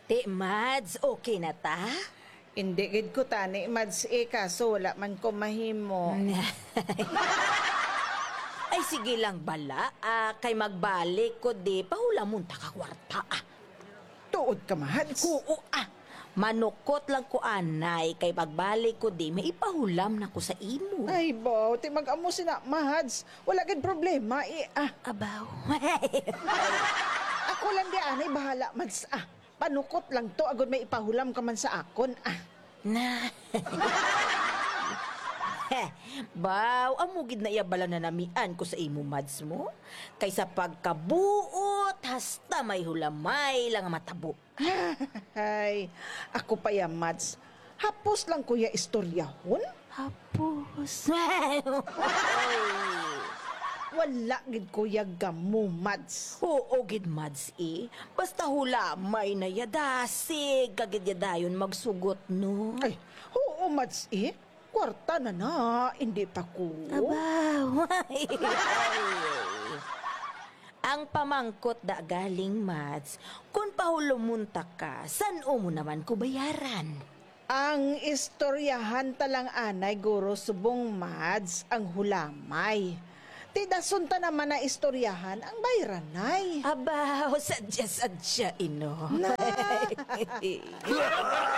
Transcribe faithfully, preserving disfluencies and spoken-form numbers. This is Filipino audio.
Ti Mads, okay na ta? Hindi gid ko tani, Mads, eh, kaso wala man ko mahimo. Ay sige lang bala, ah, kay magbalik ko di, pahulamon ta ka kwarta ah. Tuod ka, Mads. Oo ah, manukot lang ko anay, kay magbalik ko di, may ipahulam na ko sa imo. Ay, baw, ti mag-amo sina, Mads. Wala gid problema, eh, ah. Abaw. Ako lang di anay, bahala, Mads, ah. Panukot lang to, agad may ipahulam ka man sa akon, ah. Na. Baw, amugid na iyabala na namian ko sa imo, Mads mo. Kaysa pagkabuot, hasta may hulamay lang ang matabo. Ay, ako pa ya, Mads. Hapos lang kuya istoryahon. Hapos. Wala gid kuya gamu, Mads. Oo, gid Mads eh. Basta hulamay na yadasig, kagid yadayon magsugot, no? Ay, oo, Mads, eh. Kwarta na na, hindi pa ko. Abaw. Ang pamangkot da galing, Mads, kung pahulumunta ka, san mo naman ko bayaran? Ang istoryahan talang anay, guro subong, Mads, ang hulamay. Tidasunta naman na istoryahan ang bayranay. Abaw, sadya-sadya, ino. Na.